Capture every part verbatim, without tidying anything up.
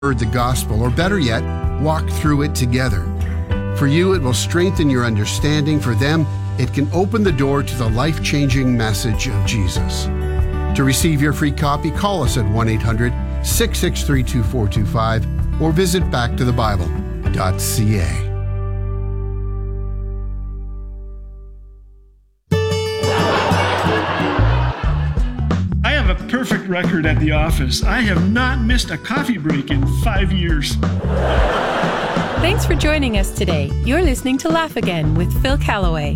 the gospel, or better yet, walk through it together. For you, it will strengthen your understanding. For them, it can open the door to the life-changing message of Jesus. To receive your free copy, call us at one eight hundred, six six three, two four two five or visit back to the bible dot c a. Perfect record at the office. I have not missed a coffee break in five years. Thanks for joining us today. You're listening to Laugh Again with Phil Callaway.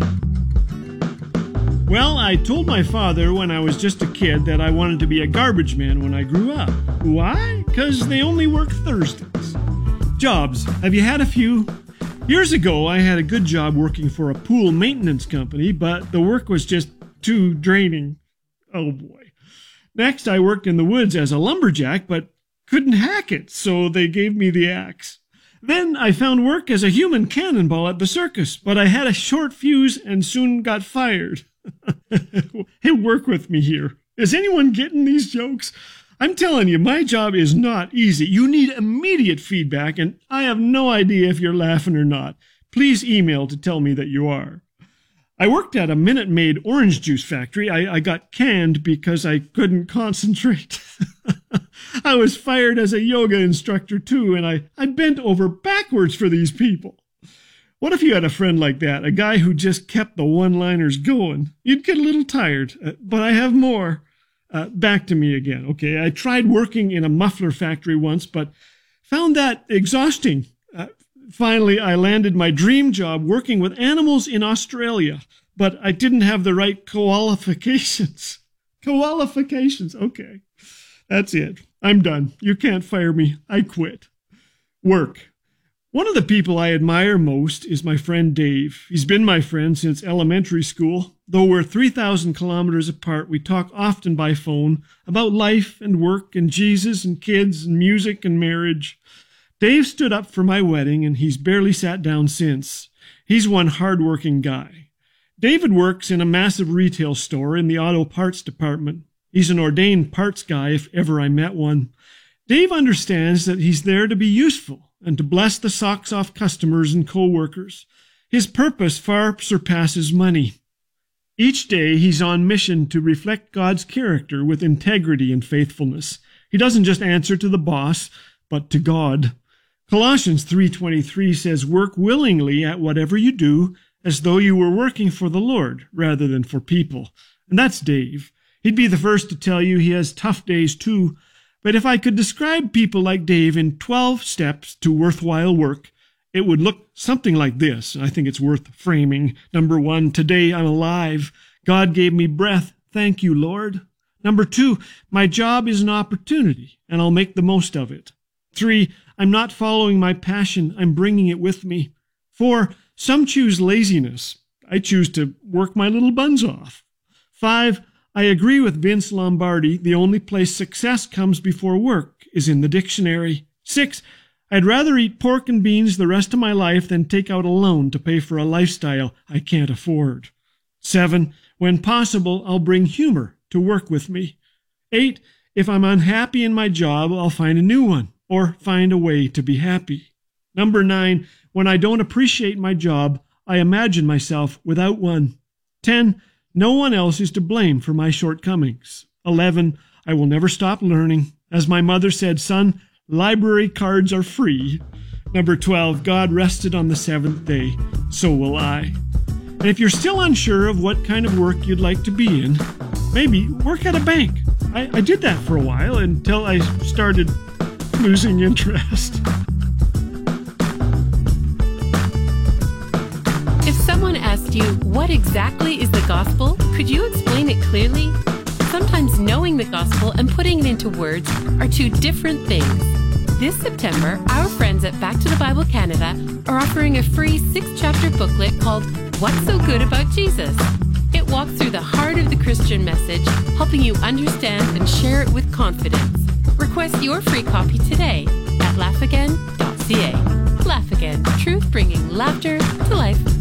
Well, I told my father when I was just a kid that I wanted to be a garbage man when I grew up. Why? Because they only work Thursdays. Jobs. Have you had a few? Years ago, I had a good job working for a pool maintenance company, but the work was just too draining. Oh boy. Next, I worked in the woods as a lumberjack, but couldn't hack it, so they gave me the axe. Then I found work as a human cannonball at the circus, but I had a short fuse and soon got fired. Hey, work with me here. Is anyone getting these jokes? I'm telling you, my job is not easy. You need immediate feedback, and I have no idea if you're laughing or not. Please email to tell me that you are. I worked at a Minute Maid orange juice factory. I, I got canned because I couldn't concentrate. I was fired as a yoga instructor too, and I, I bent over backwards for these people. What if you had a friend like that, a guy who just kept the one-liners going? You'd get a little tired, uh, but I have more. Uh, back to me again. Okay, I tried working in a muffler factory once, but found that exhausting. Uh, Finally, I landed my dream job working with animals in Australia, but I didn't have the right qualifications. Qualifications, okay. That's it. I'm done. You can't fire me. I quit. Work. One of the people I admire most is my friend Dave. He's been my friend since elementary school. Though we're three thousand kilometers apart, we talk often by phone about life and work and Jesus and kids and music and marriage. Dave stood up for my wedding, and he's barely sat down since. He's one hard-working guy. David works in a massive retail store in the auto parts department. He's an ordained parts guy if ever I met one. Dave understands that he's there to be useful and to bless the socks-off customers and co-workers. His purpose far surpasses money. Each day, he's on mission to reflect God's character with integrity and faithfulness. He doesn't just answer to the boss, but to God. Colossians three twenty-three says, "Work willingly at whatever you do, as though you were working for the Lord rather than for people." And that's Dave. He'd be the first to tell you he has tough days too. But if I could describe people like Dave in twelve steps to worthwhile work, it would look something like this. I think it's worth framing. Number one, today I'm alive. God gave me breath. Thank you, Lord. Number two, my job is an opportunity, and I'll make the most of it. Three, I'm not following my passion. I'm bringing it with me. Four, some choose laziness. I choose to work my little buns off. Five, I agree with Vince Lombardi. The only place success comes before work is in the dictionary. Six, I'd rather eat pork and beans the rest of my life than take out a loan to pay for a lifestyle I can't afford. Seven, when possible, I'll bring humor to work with me. Eight, if I'm unhappy in my job, I'll find a new one or find a way to be happy. Number nine, when I don't appreciate my job, I imagine myself without one. Ten, no one else is to blame for my shortcomings. Eleven, I will never stop learning. As my mother said, son, library cards are free. Number twelve, God rested on the seventh day, so will I. And if you're still unsure of what kind of work you'd like to be in, maybe work at a bank. I, I did that for a while until I started losing interest. If someone asked you, what exactly is the gospel? Could you explain it clearly? Sometimes knowing the gospel and putting it into words are two different things. This September, our friends at Back to the Bible Canada are offering a free six-chapter booklet called What's So Good About Jesus? It walks through the heart of the Christian message, helping you understand and share it with confidence. Request your free copy today at laugh again dot c a. Laugh Again, truth bringing laughter to life.